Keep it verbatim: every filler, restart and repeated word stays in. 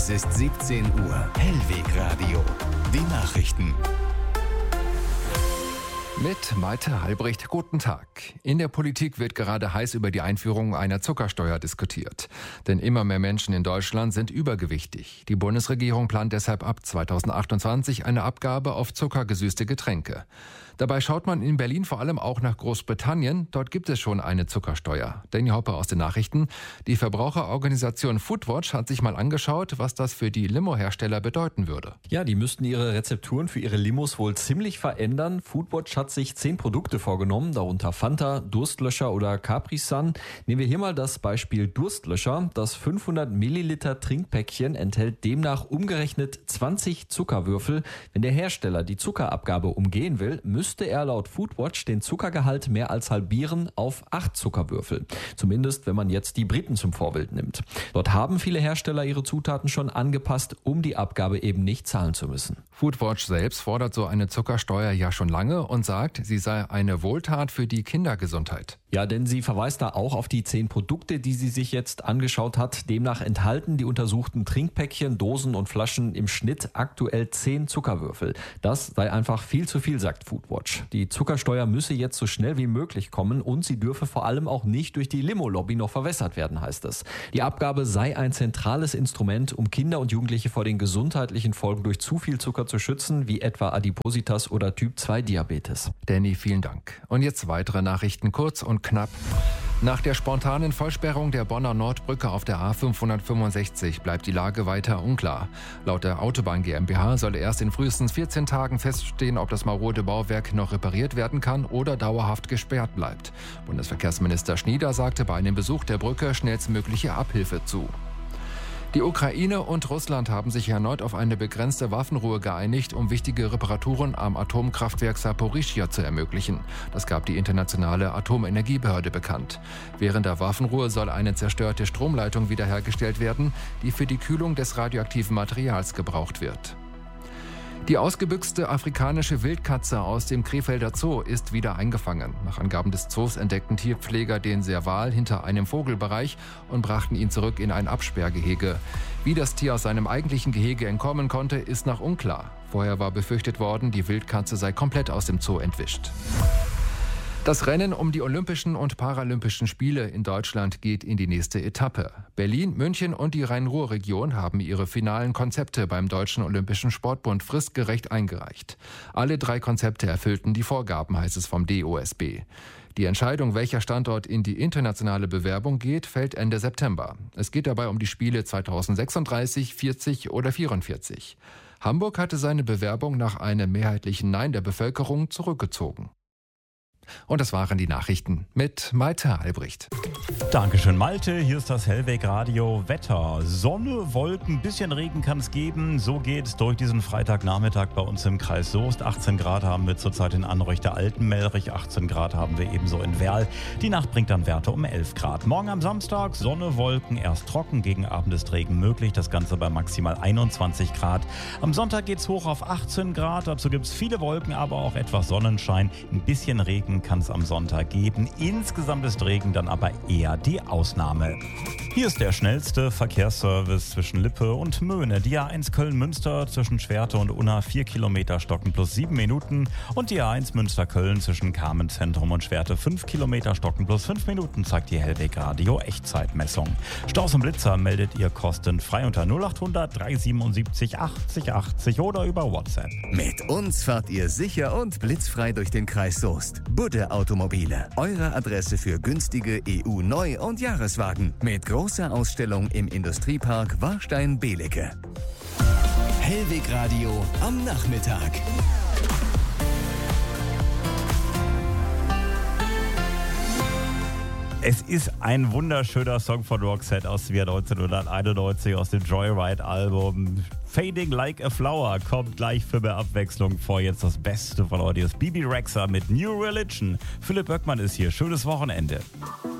Es ist siebzehn Uhr. Hellweg Radio. Die Nachrichten. Mit Malte Halbricht, guten Tag. In der Politik wird gerade heiß über die Einführung einer Zuckersteuer diskutiert. Denn immer mehr Menschen in Deutschland sind übergewichtig. Die Bundesregierung plant deshalb ab zweitausendachtundzwanzig eine Abgabe auf zuckergesüßte Getränke. Dabei schaut man in Berlin vor allem auch nach Großbritannien. Dort gibt es schon eine Zuckersteuer. Danny Hopper aus den Nachrichten. Die Verbraucherorganisation Foodwatch hat sich mal angeschaut, was das für die Limo-Hersteller bedeuten würde. Ja, die müssten ihre Rezepturen für ihre Limos wohl ziemlich verändern. Foodwatch hat sich zehn Produkte vorgenommen, darunter Fanta, Durstlöscher oder Capri-Sun. Nehmen wir hier mal das Beispiel Durstlöscher. Das fünfhundert Milliliter Trinkpäckchen enthält demnach umgerechnet zwanzig Zuckerwürfel. Wenn der Hersteller die Zuckerabgabe umgehen will, müsste er laut Foodwatch den Zuckergehalt mehr als halbieren auf acht Zuckerwürfel. Zumindest, wenn man jetzt die Briten zum Vorbild nimmt. Dort haben viele Hersteller ihre Zutaten schon angepasst, um die Abgabe eben nicht zahlen zu müssen. Foodwatch selbst fordert so eine Zuckersteuer ja schon lange und sagt, sie sei eine Wohltat für die Kindergesundheit. Ja, denn sie verweist da auch auf die zehn Produkte, die sie sich jetzt angeschaut hat. Demnach enthalten die untersuchten Trinkpäckchen, Dosen und Flaschen im Schnitt aktuell zehn Zuckerwürfel. Das sei einfach viel zu viel, sagt Foodwatch. Die Zuckersteuer müsse jetzt so schnell wie möglich kommen und sie dürfe vor allem auch nicht durch die Limo-Lobby noch verwässert werden, heißt es. Die Abgabe sei ein zentrales Instrument, um Kinder und Jugendliche vor den gesundheitlichen Folgen durch zu viel Zucker zu schützen, wie etwa Adipositas oder Typ zwei Diabetes. Danny, vielen Dank. Und jetzt weitere Nachrichten kurz und knapp. Nach der spontanen Vollsperrung der Bonner Nordbrücke auf der A fünfhundertfünfundsechzig bleibt die Lage weiter unklar. Laut der Autobahn GmbH soll erst in frühestens vierzehn Tagen feststehen, ob das marode Bauwerk noch repariert werden kann oder dauerhaft gesperrt bleibt. Bundesverkehrsminister Schnieder sagte bei einem Besuch der Brücke schnellstmögliche Abhilfe zu. Die Ukraine und Russland haben sich erneut auf eine begrenzte Waffenruhe geeinigt, um wichtige Reparaturen am Atomkraftwerk Saporischschja zu ermöglichen. Das gab die internationale Atomenergiebehörde bekannt. Während der Waffenruhe soll eine zerstörte Stromleitung wiederhergestellt werden, die für die Kühlung des radioaktiven Materials gebraucht wird. Die ausgebüxte afrikanische Wildkatze aus dem Krefelder Zoo ist wieder eingefangen. Nach Angaben des Zoos entdeckten Tierpfleger den Serval hinter einem Vogelbereich und brachten ihn zurück in ein Absperrgehege. Wie das Tier aus seinem eigentlichen Gehege entkommen konnte, ist noch unklar. Vorher war befürchtet worden, die Wildkatze sei komplett aus dem Zoo entwischt. Das Rennen um die Olympischen und Paralympischen Spiele in Deutschland geht in die nächste Etappe. Berlin, München und die Rhein-Ruhr-Region haben ihre finalen Konzepte beim Deutschen Olympischen Sportbund fristgerecht eingereicht. Alle drei Konzepte erfüllten die Vorgaben, heißt es vom D O S B. Die Entscheidung, welcher Standort in die internationale Bewerbung geht, fällt Ende September. Es geht dabei um die Spiele zweitausendsechsunddreißig, vierzig oder vierundvierzig. Hamburg hatte seine Bewerbung nach einem mehrheitlichen Nein der Bevölkerung zurückgezogen. Und das waren die Nachrichten mit Malte Halbricht. Dankeschön, Malte. Hier ist das Hellweg Radio Wetter. Sonne, Wolken, bisschen Regen kann es geben. So geht's durch diesen Freitagnachmittag bei uns im Kreis Soest. achtzehn Grad haben wir zurzeit in Anrichter Altenmelrich. achtzehn Grad haben wir ebenso in Werl. Die Nacht bringt dann Werte um elf Grad. Morgen am Samstag Sonne, Wolken, erst trocken. Gegen Abend ist Regen möglich. Das Ganze bei maximal einundzwanzig Grad. Am Sonntag geht's hoch auf achtzehn Grad. Dazu gibt's viele Wolken, aber auch etwas Sonnenschein. Ein bisschen Regen kann es am Sonntag geben. Insgesamt ist Regen dann aber eher die Ausnahme. Hier ist der schnellste Verkehrsservice zwischen Lippe und Möhne. Die A eins Köln-Münster zwischen Schwerte und Unna vier Kilometer Stocken plus sieben Minuten und die A eins Münster-Köln zwischen Carmenzentrum und Schwerte fünf Kilometer Stocken plus fünf Minuten, zeigt die Hellweg Radio Echtzeitmessung. Staus und Blitzer meldet ihr kostenfrei unter null achthundert dreihundertsiebenundsiebzig achtzig achtzig oder über WhatsApp. Mit uns fahrt ihr sicher und blitzfrei durch den Kreis Soest. Budde Automobile, eure Adresse für günstige E U-Neu- und Jahreswagen mit großer Ausstellung im Industriepark Warstein-Belecke. Hellweg Radio am Nachmittag. Es ist ein wunderschöner Song von Roxette aus dem Jahr neunzehnhunderteinundneunzig aus dem Joyride-Album. Fading Like a Flower kommt gleich für mehr Abwechslung vor. Jetzt das Beste von heute ist Bibi Rexha mit New Religion. Philipp Böckmann ist hier. Schönes Wochenende.